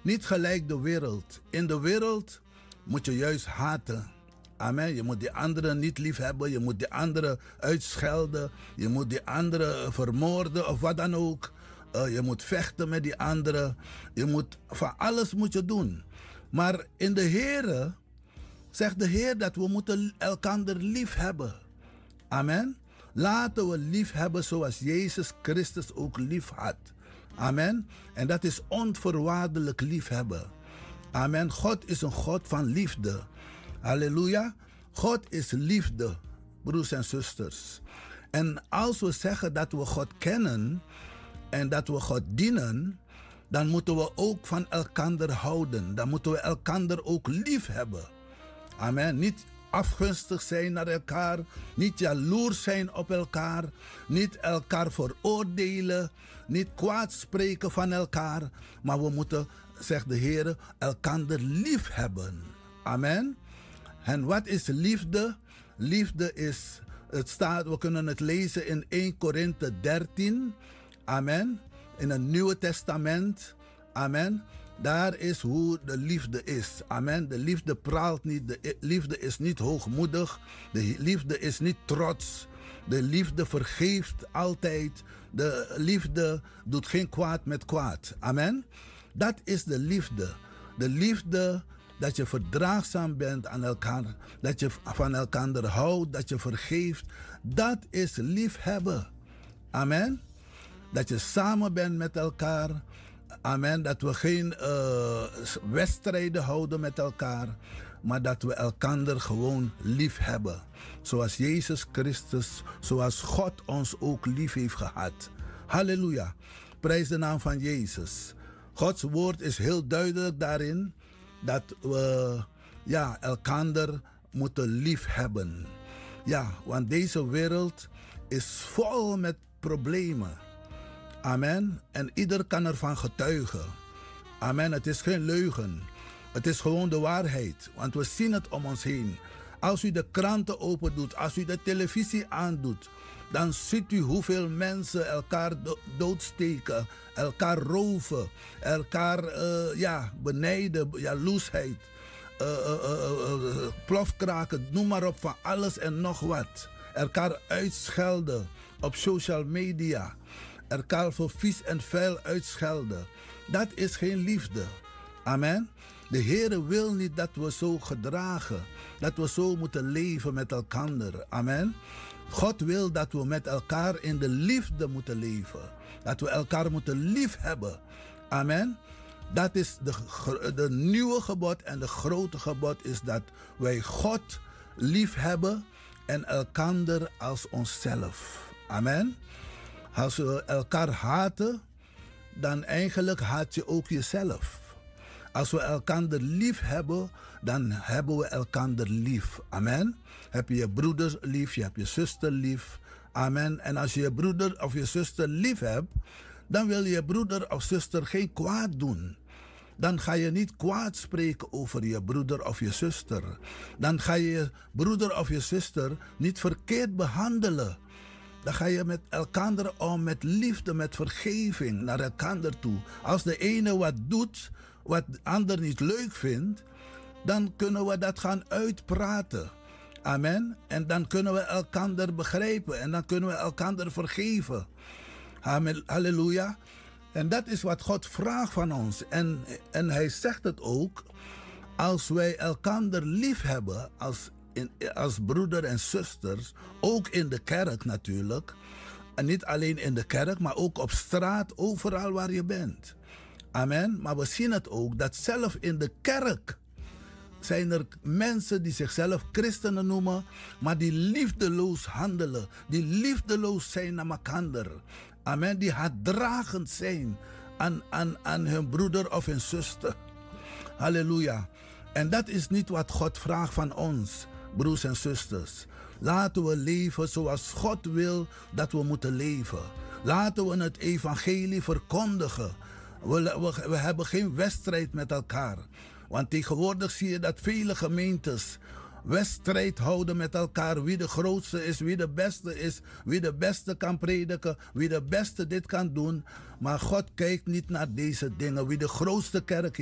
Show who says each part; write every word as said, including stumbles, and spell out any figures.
Speaker 1: Niet gelijk de wereld. In de wereld moet je juist haten. Amen. Je moet die anderen niet lief hebben. Je moet die anderen uitschelden. Je moet die anderen vermoorden of wat dan ook. Uh, je moet vechten met die anderen. Je moet, van alles moet je doen. Maar in de Heere zegt de Heer dat we moeten elkander lief hebben. Amen. Laten we lief hebben zoals Jezus Christus ook lief had. Amen. En dat is onvoorwaardelijk liefhebben. Amen. God is een God van liefde. Halleluja. God is liefde, broers en zusters. En als we zeggen dat we God kennen en dat we God dienen, dan moeten we ook van elkander houden. Dan moeten we elkander ook lief hebben. Amen. Niet afgunstig zijn naar elkaar, niet jaloers zijn op elkaar, niet elkaar veroordelen, niet kwaad spreken van elkaar, maar we moeten, zegt de Heer, elkander lief hebben. Amen. En wat is liefde? Liefde is, het staat, we kunnen het lezen in Eerste Korinthe dertien. Amen. In het Nieuwe Testament. Amen. Daar is hoe de liefde is. Amen. De liefde praalt niet. De liefde is niet hoogmoedig. De liefde is niet trots. De liefde vergeeft altijd. De liefde doet geen kwaad met kwaad. Amen. Dat is de liefde. De liefde dat je verdraagzaam bent aan elkaar. Dat je van elkaar houdt. Dat je vergeeft. Dat is liefhebben. Amen. Dat je samen bent met elkaar. Amen. Dat we geen uh, wedstrijden houden met elkaar. Maar dat we elkaar gewoon lief hebben. Zoals Jezus Christus, zoals God ons ook lief heeft gehad. Halleluja. Prijs de naam van Jezus. Gods woord is heel duidelijk daarin. Dat we ja, elkaar moeten lief hebben. Ja, want deze wereld is vol met problemen. Amen. En ieder kan ervan getuigen. Amen. Het is geen leugen. Het is gewoon de waarheid. Want we zien het om ons heen. Als u de kranten open doet, als u de televisie aandoet, dan ziet u hoeveel mensen elkaar do- doodsteken, elkaar roven, elkaar uh, ja, benijden, jaloersheid, uh, uh, uh, uh, plofkraken, noem maar op, van alles en nog wat. Elkaar uitschelden op social media. Elkaar voor vies en vuil uitschelden. Dat is geen liefde. Amen. De Heer wil niet dat we zo gedragen. Dat we zo moeten leven met elkaar. Amen. God wil dat we met elkaar in de liefde moeten leven. Dat we elkaar moeten lief hebben. Amen. Dat is de, de nieuwe gebod en de grote gebod is dat wij God lief hebben en elkaar als onszelf. Amen. Als we elkaar haten, dan eigenlijk haat je ook jezelf. Als we elkaar lief hebben, dan hebben we elkaar lief. Amen. Heb je je broeder lief, je hebt je zuster lief. Amen. En als je je broeder of je zuster lief hebt, dan wil je broeder of zuster geen kwaad doen. Dan ga je niet kwaad spreken over je broeder of je zuster. Dan ga je je broeder of je zuster niet verkeerd behandelen. Dan ga je met elkaar om, met liefde, met vergeving naar elkaar toe. Als de ene wat doet wat de ander niet leuk vindt, dan kunnen we dat gaan uitpraten. Amen. En dan kunnen we elkaar begrijpen en dan kunnen we elkaar vergeven. Amen. Halleluja. En dat is wat God vraagt van ons. En, en hij zegt het ook, als wij elkaar lief hebben als In, als broeder en zusters, ook in de kerk natuurlijk. En niet alleen in de kerk, maar ook op straat, overal waar je bent. Amen. Maar we zien het ook, dat zelf in de kerk zijn er mensen die zichzelf christenen noemen, maar die liefdeloos handelen. Die liefdeloos zijn naar elkaar. Amen. Die haatdragend zijn aan, aan, aan hun broeder of hun zuster. Halleluja. En dat is niet wat God vraagt van ons. Broers en zusters, laten we leven zoals God wil dat we moeten leven. Laten we het evangelie verkondigen. We, we, we hebben geen wedstrijd met elkaar. Want tegenwoordig zie je dat vele gemeentes wedstrijd houden met elkaar. Wie de grootste is, wie de beste is, wie de beste kan prediken, wie de beste dit kan doen. Maar God kijkt niet naar deze dingen. Wie de grootste kerk